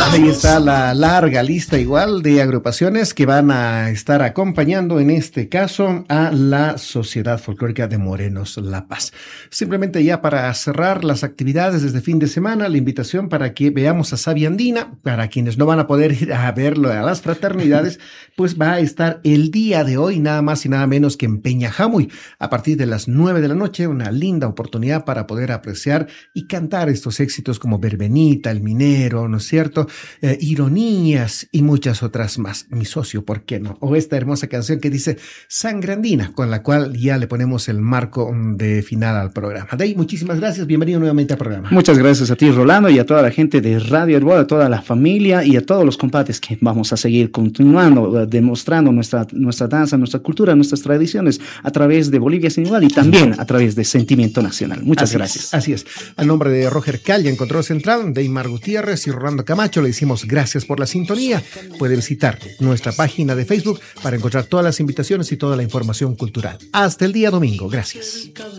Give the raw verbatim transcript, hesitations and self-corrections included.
Ahí está la larga lista igual de agrupaciones que van a estar acompañando en este caso a la Sociedad Folclórica de Morenos La Paz. Simplemente ya para cerrar las actividades desde fin de semana, la invitación para que veamos a Savia Andina. Para quienes no van a poder ir a verlo a las fraternidades, pues va a estar el día de hoy nada más y nada menos que en Peñajamuy a partir de las nueve de la noche. Una linda oportunidad para poder apreciar y cantar estos éxitos como Verbenita, El Minero, ¿no es cierto? Eh, Ironías y muchas otras más. Mi socio, ¿por qué no? O esta hermosa canción que dice Sangre Andina, con la cual ya le ponemos el marco de final al programa. Dey, muchísimas gracias. Bienvenido nuevamente al programa. Muchas gracias a ti, Rolando, y a toda la gente de Radio Herboa, a toda la familia y a todos los compadres que vamos a seguir continuando, demostrando nuestra, nuestra danza, nuestra cultura, nuestras tradiciones a través de Bolivia Sin Igual y también a través de Sentimiento Nacional. Muchas así gracias. Es, así es. A nombre de Roger Calle en Control Central, Deymar Gutiérrez y Rolando Camacho, le decimos gracias por la sintonía. Puede visitar nuestra página de Facebook para encontrar todas las invitaciones y toda la información cultural. Hasta el día domingo. Gracias.